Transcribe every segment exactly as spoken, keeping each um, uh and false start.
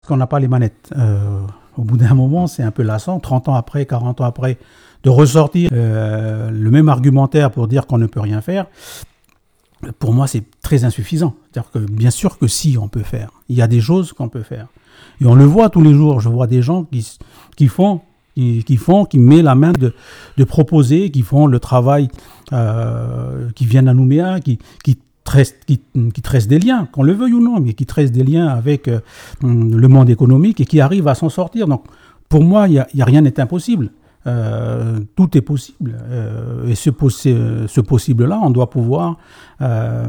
qu'on n'a pas les manettes. Euh, au bout d'un moment, c'est un peu lassant, trente ans après, quarante ans après, de ressortir euh, le même argumentaire pour dire qu'on ne peut rien faire. Pour moi, c'est très insuffisant. C'est-à-dire que bien sûr que si, on peut faire. Il y a des choses qu'on peut faire. Et on le voit tous les jours. Je vois des gens qui, qui font, qui, qui font, qui mettent la main de, de proposer, qui font le travail, euh, qui viennent à Nouméa, qui, qui Tresse, qui, qui tresse des liens, qu'on le veuille ou non, mais qui tresse des liens avec euh, le monde économique et qui arrive à s'en sortir. Donc, pour moi, il n'y a, a rien n'est impossible. Euh, tout est possible. Euh, et ce, possi- ce possible-là, on doit pouvoir euh,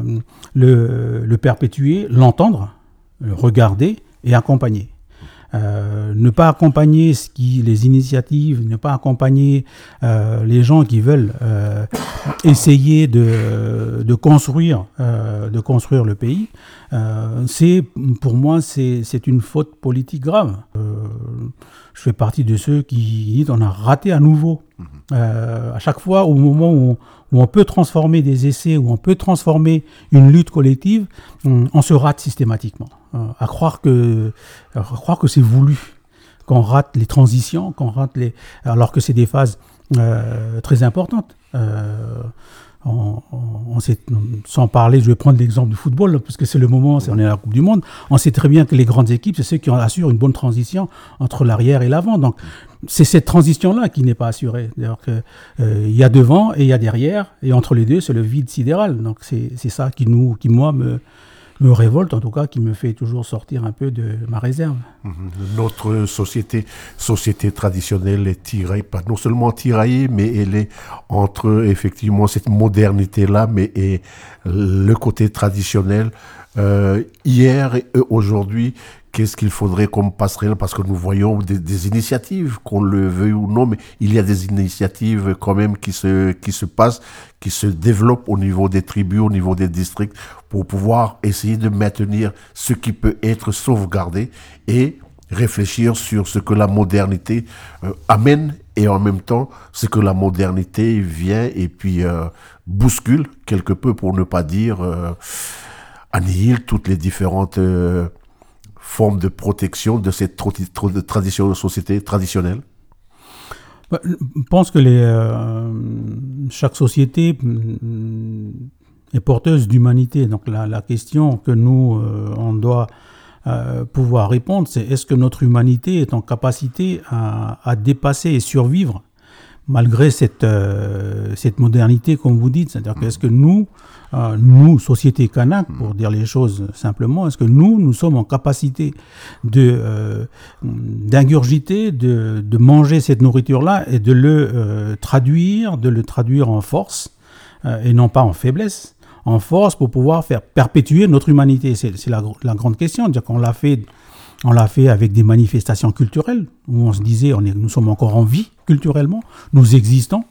le, le perpétuer, l'entendre, le regarder et accompagner. Euh, ne pas accompagner ce qui, les initiatives, ne pas accompagner euh, les gens qui veulent euh, essayer de, de, construire, euh, de construire le pays, euh, c'est, pour moi, c'est, c'est une faute politique grave. Euh, je fais partie de ceux qui disent qu'on a raté à nouveau. Euh, à chaque fois, au moment où on, où on peut transformer des essais, où on peut transformer une lutte collective, on, on se rate systématiquement. Euh, à croire que, à croire que c'est voulu, qu'on rate les transitions, qu'on rate les, alors que c'est des phases euh, très importantes. Euh, on, on, on sait, sans parler, je vais prendre l'exemple du football, parce que c'est le moment, c'est, on est à la Coupe du Monde. On sait très bien que les grandes équipes, c'est ceux qui assurent une bonne transition entre l'arrière et l'avant. Donc, c'est cette transition-là qui n'est pas assurée. C'est-à-dire qu'il euh, y a devant et il y a derrière, et entre les deux, c'est le vide sidéral. Donc, c'est, c'est ça qui, nous, qui, moi, me, me révolte, en tout cas, qui me fait toujours sortir un peu de ma réserve. Notre société, société traditionnelle est tiraillée, pas non seulement tiraillée, mais elle est entre, effectivement, cette modernité-là, mais et le côté traditionnel. Euh, hier et aujourd'hui, qu'est-ce qu'il faudrait comme passerelle? Parce que nous voyons des, des initiatives, qu'on le veuille ou non, mais il y a des initiatives quand même qui se, qui se passent, qui se développent au niveau des tribus, au niveau des districts, pour pouvoir essayer de maintenir ce qui peut être sauvegardé et réfléchir sur ce que la modernité euh, amène et en même temps ce que la modernité vient et puis euh, bouscule quelque peu, pour ne pas dire euh, annihile toutes les différentes euh, forme de protection de cette tra- tradition de société traditionnelle? Je pense que les, euh, chaque société est porteuse d'humanité. Donc la, la question que nous, euh, on doit euh, pouvoir répondre, c'est est-ce que notre humanité est en capacité à, à dépasser et survivre malgré cette, euh, cette modernité, comme vous dites? C'est-à-dire que est-ce que nous, euh, nous, société kanak, pour dire les choses simplement, est-ce que nous, nous sommes en capacité de, euh, d'ingurgiter, de, de manger cette nourriture-là et de le euh, traduire, de le traduire en force, euh, et non pas en faiblesse, en force pour pouvoir faire perpétuer notre humanité? C'est, c'est la, la grande question. C'est-à-dire qu'on l'a fait... On l'a fait avec des manifestations culturelles, où on se disait, on est, nous sommes encore en vie culturellement, nous existons.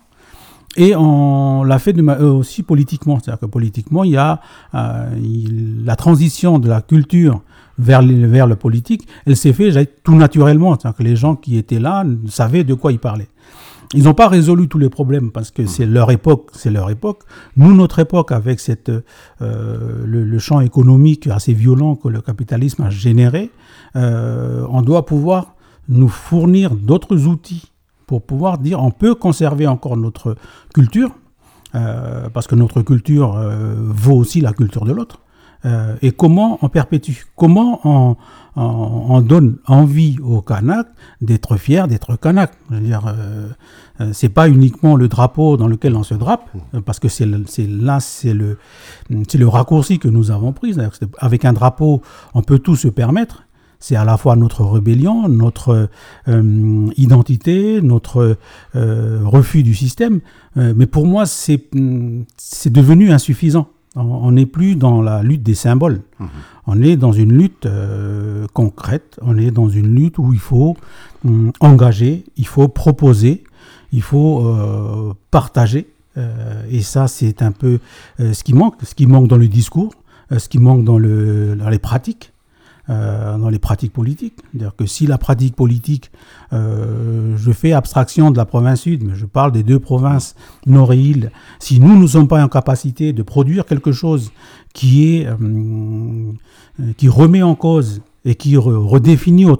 Et on l'a fait de, euh, aussi politiquement. C'est-à-dire que politiquement, il y a euh, il, la transition de la culture vers le, vers le politique, elle s'est faite tout naturellement. C'est-à-dire que les gens qui étaient là savaient de quoi ils parlaient. Ils n'ont pas résolu tous les problèmes parce que c'est leur époque, c'est leur époque. Nous, notre époque, avec cette, euh, le, le champ économique assez violent que le capitalisme a généré, euh, on doit pouvoir nous fournir d'autres outils pour pouvoir dire on peut conserver encore notre culture, euh, parce que notre culture euh, vaut aussi la culture de l'autre. Euh, et comment on perpétue, comment on, on, on donne envie aux Kanaks d'être fiers d'être Kanaks. Je veux dire, euh, euh, c'est pas uniquement le drapeau dans lequel on se drape, euh, parce que c'est, le, c'est là, c'est le, c'est le raccourci que nous avons pris. Avec un drapeau, on peut tout se permettre. C'est à la fois notre rébellion, notre euh, identité, notre euh, refus du système. Euh, mais pour moi, c'est, c'est devenu insuffisant. On n'est plus dans la lutte des symboles. Mmh. On est dans une lutte euh, concrète. On est dans une lutte où il faut hum, engager, il faut proposer, il faut euh, partager. Euh, et ça, c'est un peu euh, ce qui manque. Ce qui manque dans le discours, euh, ce qui manque dans, le, dans les pratiques. Euh, dans les pratiques politiques. C'est-à-dire que si la pratique politique, euh, je fais abstraction de la province sud, mais je parle des deux provinces nord et île, si nous ne sommes pas en capacité de produire quelque chose qui est, euh, qui remet en cause et qui re- redéfinit